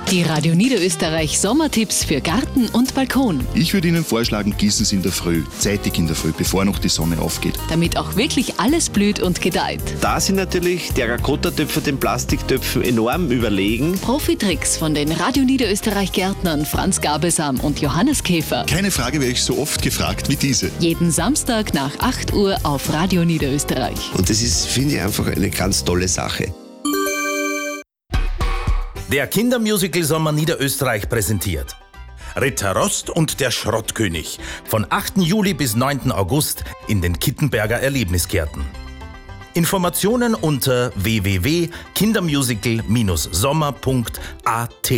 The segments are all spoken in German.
Die Radio Niederösterreich Sommertipps für Garten und Balkon. Ich würde Ihnen vorschlagen, gießen Sie in der Früh, zeitig in der Früh, bevor noch die Sonne aufgeht. Damit auch wirklich alles blüht und gedeiht. Da sind natürlich Terrakotta-Töpfe den Plastiktöpfen enorm überlegen. Profitricks von den Radio Niederösterreich Gärtnern Franz Gabelsam und Johannes Käfer. Keine Frage werde ich so oft gefragt wie diese. Jeden Samstag nach 8 Uhr auf Radio Niederösterreich. Und das ist, finde ich, einfach eine ganz tolle Sache. Der Kindermusical Sommer Niederösterreich präsentiert Ritter Rost und der Schrottkönig von 8. Juli bis 9. August in den Kittenberger Erlebnisgärten. Informationen unter www.kindermusical-sommer.at.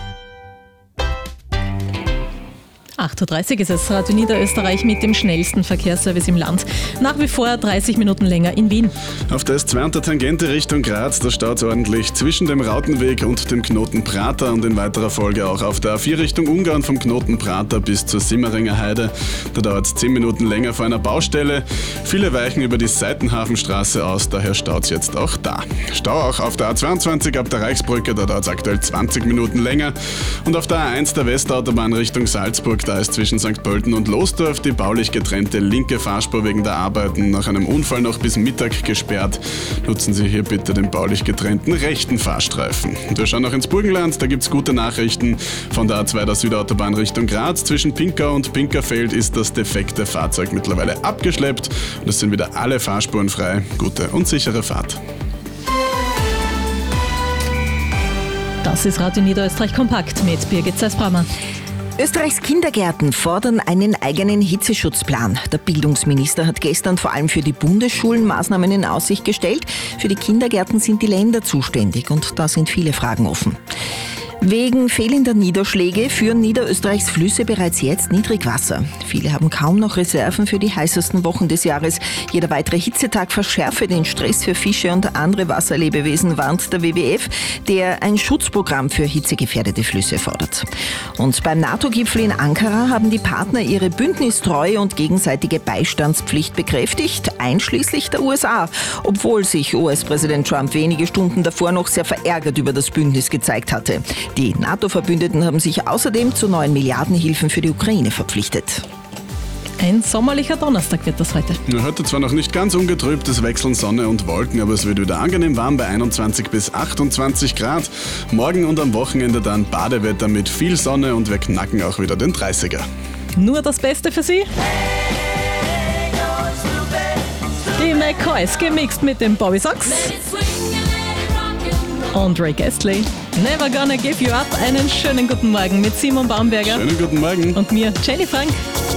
8.30 Uhr ist es, Radio Niederösterreich mit dem schnellsten Verkehrsservice im Land. Nach wie vor 30 Minuten länger in Wien. Auf der S2 und der Tangente Richtung Graz, da staut es ordentlich zwischen dem Rautenweg und dem Knoten Prater und in weiterer Folge auch auf der A4 Richtung Ungarn vom Knoten Prater bis zur Simmeringer Heide. Da dauert es 10 Minuten länger vor einer Baustelle. Viele weichen über die Seitenhafenstraße aus, daher staut es jetzt auch da. Stau auch auf der A22 ab der Reichsbrücke, da dauert es aktuell 20 Minuten länger. Und auf der A1 der Westautobahn Richtung Salzburg, da ist zwischen St. Pölten und Losdorf die baulich getrennte linke Fahrspur wegen der Arbeiten nach einem Unfall noch bis Mittag gesperrt. Nutzen Sie hier bitte den baulich getrennten rechten Fahrstreifen. Und wir schauen noch ins Burgenland, da gibt's gute Nachrichten. Von der A2 der Südautobahn Richtung Graz zwischen Pinkau und Pinkerfeld ist das defekte Fahrzeug mittlerweile abgeschleppt und es sind wieder alle Fahrspuren frei. Gute und sichere Fahrt. Das ist Radio Niederösterreich kompakt mit Birgit Zeisbrammer. Österreichs Kindergärten fordern einen eigenen Hitzeschutzplan. Der Bildungsminister hat gestern vor allem für die Bundesschulen Maßnahmen in Aussicht gestellt. Für die Kindergärten sind die Länder zuständig und da sind viele Fragen offen. Wegen fehlender Niederschläge führen Niederösterreichs Flüsse bereits jetzt Niedrigwasser. Viele haben kaum noch Reserven für die heißesten Wochen des Jahres. Jeder weitere Hitzetag verschärfe den Stress für Fische und andere Wasserlebewesen, warnt der WWF, der ein Schutzprogramm für hitzegefährdete Flüsse fordert. Und beim NATO-Gipfel in Ankara haben die Partner ihre Bündnistreue und gegenseitige Beistandspflicht bekräftigt, einschließlich der USA, obwohl sich US-Präsident Trump wenige Stunden davor noch sehr verärgert über das Bündnis gezeigt hatte. Die NATO-Verbündeten haben sich außerdem zu neuen Milliardenhilfen für die Ukraine verpflichtet. Ein sommerlicher Donnerstag wird das heute. Heute zwar noch nicht ganz ungetrübt, es wechseln Sonne und Wolken, aber es wird wieder angenehm warm bei 21 bis 28 Grad. Morgen und am Wochenende dann Badewetter mit viel Sonne und wir knacken auch wieder den 30er. Nur das Beste für Sie? Die McCoys gemixt mit den Bobby Sox. Und Ray Astley. Never Gonna Give You Up. Einen schönen guten Morgen mit Simon Baumberger. Schönen guten Morgen. Und mir, Jenny Frank.